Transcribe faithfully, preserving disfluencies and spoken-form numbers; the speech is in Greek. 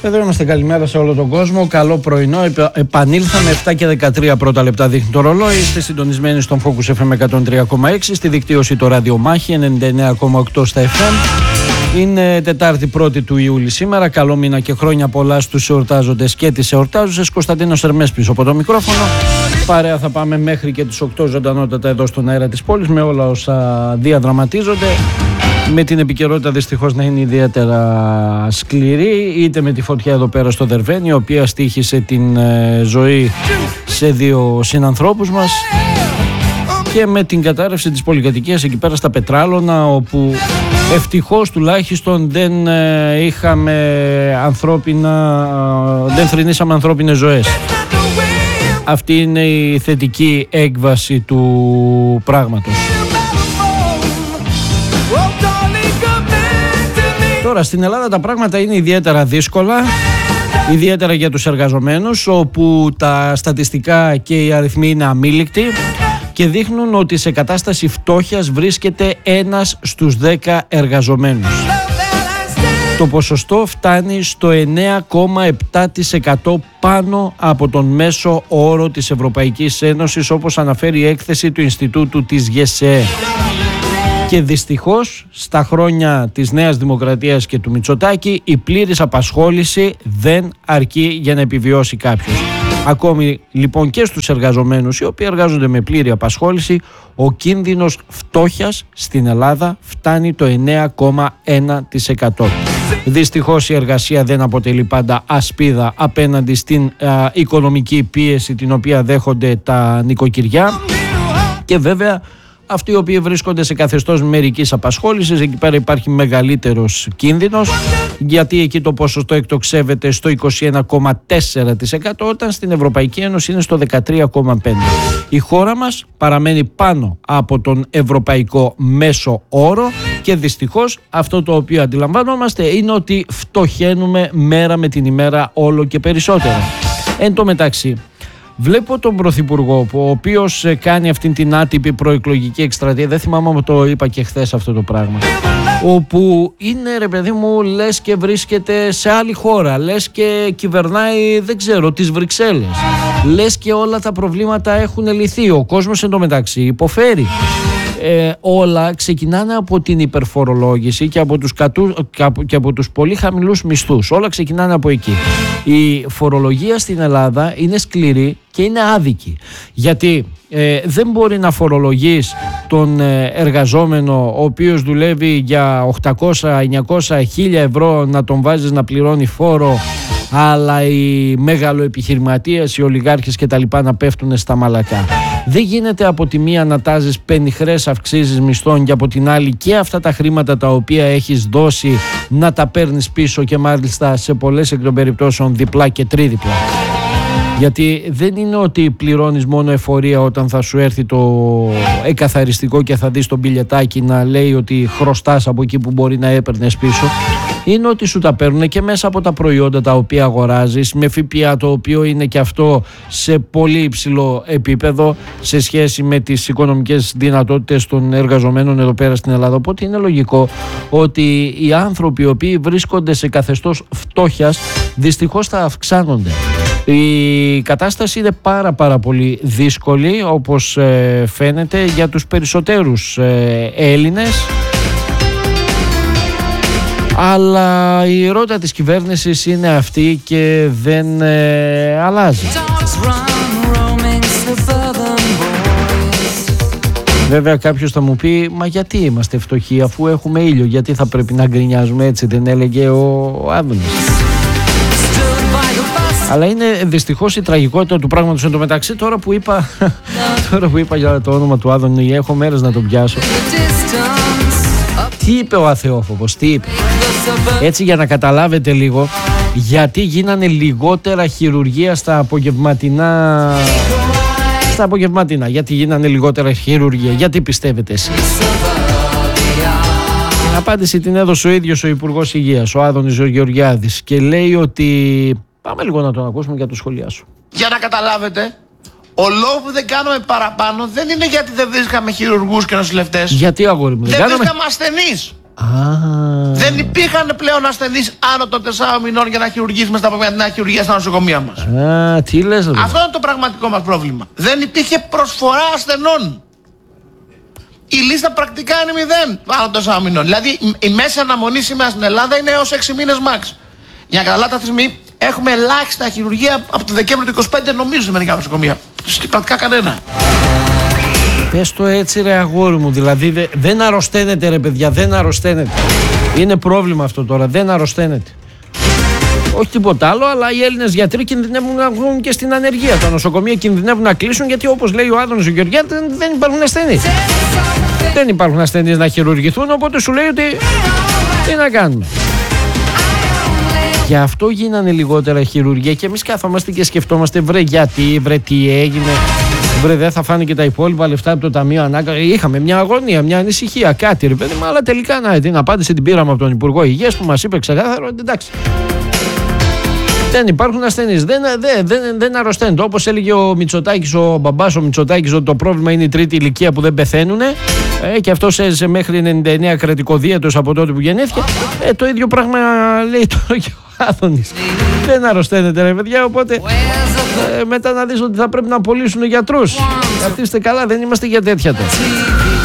Εδώ είμαστε, καλημέρα σε όλο τον κόσμο. Καλό πρωινό. Επανήλθαμε επτά και δεκατρία πρώτα λεπτά, δείχνει το ρολόι. Είστε συντονισμένοι στον Focus εφ εμ εκατόν τρία κόμμα έξι, στη δικτύωση το ραδιομάχη ενενήντα εννέα κόμμα οκτώ στα εφ εμ. Είναι Τετάρτη πρώτη του Ιούλη σήμερα. Καλό μήνα και χρόνια πολλά στους εορτάζοντες και τις εορτάζουσες. Κωνσταντίνος Ερμές πίσω από το μικρόφωνο. Παρέα θα πάμε μέχρι και τις οκτώ ζωντανότατα εδώ στον αέρα της πόλης με όλα όσα διαδραματίζονται. Με την επικαιρότητα δυστυχώς να είναι ιδιαίτερα σκληρή, είτε με τη φωτιά εδώ πέρα στο Δερβένι, η οποία στοίχησε την ε, ζωή σε δύο συνανθρώπους μας, και με την κατάρρευση της πολυκατοικίας εκεί πέρα στα Πετράλωνα, όπου ευτυχώς τουλάχιστον δεν ε, είχαμε ανθρώπινα, ε, δεν θρηνήσαμε ανθρώπινες ζωές. Αυτή είναι η θετική έκβαση του πράγματος. Τώρα στην Ελλάδα τα πράγματα είναι ιδιαίτερα δύσκολα, ιδιαίτερα για τους εργαζομένους, όπου τα στατιστικά και οι αριθμοί είναι αμήλικτοι και δείχνουν ότι σε κατάσταση φτώχειας βρίσκεται ένας στους δέκα εργαζομένους. Το ποσοστό φτάνει στο εννέα κόμμα επτά τοις εκατό πάνω από τον μέσο όρο της Ευρωπαϊκής Ένωσης, όπως αναφέρει η έκθεση του Ινστιτούτου της ΓΕΣΕΕ. Και δυστυχώς στα χρόνια της Νέας Δημοκρατίας και του Μητσοτάκη η πλήρης απασχόληση δεν αρκεί για να επιβιώσει κάποιος. Ακόμη λοιπόν και στους εργαζομένους οι οποίοι εργάζονται με πλήρη απασχόληση, ο κίνδυνος φτώχειας στην Ελλάδα φτάνει το εννέα κόμμα ένα τοις εκατό. Δυστυχώς η εργασία δεν αποτελεί πάντα ασπίδα απέναντι στην α, οικονομική πίεση την οποία δέχονται τα νοικοκυριά, και βέβαια αυτοί οι οποίοι βρίσκονται σε καθεστώς μερικής απασχόλησης, εκεί πέρα υπάρχει μεγαλύτερος κίνδυνος, γιατί εκεί το ποσοστό εκτοξεύεται στο είκοσι ένα κόμμα τέσσερα τοις εκατό, όταν στην Ευρωπαϊκή Ένωση είναι στο δεκατρία κόμμα πέντε τοις εκατό. Η χώρα μας παραμένει πάνω από τον ευρωπαϊκό μέσο όρο και δυστυχώς αυτό το οποίο αντιλαμβανόμαστε είναι ότι φτωχαίνουμε μέρα με την ημέρα όλο και περισσότερο. Εν τω μεταξύ, βλέπω τον Πρωθυπουργό, ο οποίος κάνει αυτήν την άτυπη προεκλογική εκστρατεία, δεν θυμάμαι αν το είπα και χθες αυτό το πράγμα, όπου είναι, ρε παιδί μου, λες και βρίσκεται σε άλλη χώρα, λες και κυβερνάει, δεν ξέρω, τις Βρυξέλλες, λες και όλα τα προβλήματα έχουν λυθεί, ο κόσμος εντωμεταξύ υποφέρει. Ε, όλα ξεκινάνε από την υπερφορολόγηση και από τους, κατου, και από τους πολύ χαμηλούς μισθούς. Όλα ξεκινάνε από εκεί. Η φορολογία στην Ελλάδα είναι σκληρή και είναι άδικη, γιατί ε, δεν μπορεί να φορολογείς τον ε, εργαζόμενο ο οποίος δουλεύει για οκτακόσια, εννιακόσια, χίλια ευρώ, να τον βάζεις να πληρώνει φόρο, αλλά οι μεγαλοεπιχειρηματίες, οι ολιγάρχες και τα λοιπά να πέφτουν στα μαλακά. Δεν γίνεται από τη μία να τάζεις πενιχρές αυξήσεις μισθών και από την άλλη και αυτά τα χρήματα τα οποία έχεις δώσει να τα παίρνεις πίσω, και μάλιστα σε πολλές εκ των περιπτώσεων διπλά και τρίδιπλα. Γιατί δεν είναι ότι πληρώνεις μόνο εφορία όταν θα σου έρθει το εκαθαριστικό και θα δεις το μπιλιετάκι να λέει ότι χρωστάς από εκεί που μπορεί να έπαιρνες πίσω. Είναι ότι σου τα παίρνουν και μέσα από τα προϊόντα τα οποία αγοράζεις, με ΦΠΑ το οποίο είναι και αυτό σε πολύ υψηλό επίπεδο σε σχέση με τις οικονομικές δυνατότητες των εργαζομένων εδώ πέρα στην Ελλάδα. Οπότε είναι λογικό ότι οι άνθρωποι οι οποίοι βρίσκονται σε καθεστώς φτώχειας δυστυχώς θα αυξάνονται. Η κατάσταση είναι πάρα πάρα πολύ δύσκολη, όπως ε, φαίνεται, για τους περισσότερους ε, Έλληνες. Αλλά η ρότα της κυβέρνησης είναι αυτή και δεν ε, αλλάζει. Βέβαια κάποιος θα μου πει, μα γιατί είμαστε φτωχοί αφού έχουμε ήλιο, γιατί θα πρέπει να γκρινιάζουμε, έτσι δεν έλεγε ο Άδωνης? Αλλά είναι δυστυχώς η τραγικότητα του πράγματος. Εν τω μεταξύ, τώρα που είπα, τώρα που είπα για το όνομα του Άδωνη, έχω μέρες να τον πιάσω. Τι είπε ο αθεόφοβος, τι είπε? Έτσι, για να καταλάβετε λίγο γιατί γίνανε λιγότερα χειρουργία στα απογευματινά. Στα απογευματινά, γιατί γίνανε λιγότερα χειρουργία, γιατί πιστεύετε εσείς? Την απάντηση την έδωσε ο ίδιος ο Υπουργός Υγείας, ο Άδωνης Γεωργιάδης, και λέει ότι... Πάμε λίγο να τον ακούσουμε για το σχολιά σου. Για να καταλάβετε, ο λόγος που δεν κάνουμε παραπάνω δεν είναι γιατί δεν βρίσκαμε χειρουργούς και νοσηλευτές. Γιατί, αγόρι μου, δεν, δεν κάναμε... βρίσκαμε ασθενείς. Α. Δεν υπήρχαν πλέον ασθενείς άνω των τεσσάρων μηνών για να χειρουργήσουμε στα απομακρυνά χειρουργία στα νοσοκομεία μας. Α, τι λες, ρε. Αυτό είναι το πραγματικό μας πρόβλημα. Δεν υπήρχε προσφορά ασθενών. Η λίστα πρακτικά είναι μηδέν άνω των τεσσάρων μηνών. Δηλαδή η μέση αναμονή σήμερα στην Ελλάδα είναι έως έξι μήνες max. Για να καταλάβετε αυτή τη στιγμή έχουμε ελάχιστα χειρουργία από το Δεκέμβριο του είκοσι πέντε, νομίζω, σε μερικά νοσοκομεία. Πρακτικά κανένα. Πες το έτσι, ρε αγόρι μου, δηλαδή δε, δεν αρρωσταίνεται, ρε παιδιά, δεν αρρωσταίνεται. Είναι πρόβλημα αυτό τώρα, δεν αρρωσταίνεται. Όχι τίποτα άλλο, αλλά οι Έλληνες γιατροί κινδυνεύουν να βγουν και στην ανεργία. Τα νοσοκομεία κινδυνεύουν να κλείσουν γιατί, όπως λέει ο Άδωνης ο Γεωργιάδης, δεν υπάρχουν ασθενείς. Δεν υπάρχουν ασθενείς να χειρουργηθούν, οπότε σου λέει ότι τι να κάνουμε. Γι' αυτό γίνανε λιγότερα χειρουργία και εμείς κάθομαστε και σκεφτόμαστε, βρε γιατί, βρε τι έγινε, βρε δεν θα φάνε και τα υπόλοιπα λεφτά από το Ταμείο Ανάκαμψης. Είχαμε μια αγωνία, μια ανησυχία, κάτι ρε παιδί μου, αλλά τελικά να, την απάντηση την πήραμε από τον Υπουργό Υγείας που μας είπε ξεκάθαρο, εντάξει. Δεν υπάρχουν ασθενείς, δεν, δεν, δεν, δεν αρρωσταίνουν. Όπως έλεγε ο Μητσοτάκης, ο μπαμπάς ο Μητσοτάκης, ότι το πρόβλημα είναι η τρίτη ηλικία που δεν πεθαίνουν. Ε, και αυτός έζησε μέχρι ενενήντα εννέα κρατικοδίαιτος από τότε που γεννήθηκε. Ε, το ίδιο πράγμα λέει τώρα και ο Άδωνης. Δεν αρρωσταίνεται, ρε παιδιά, οπότε ε, μετά να δεις ότι θα πρέπει να απολύσουν γιατρούς. Καθίστε καλά, δεν είμαστε για τέτοια τώρα.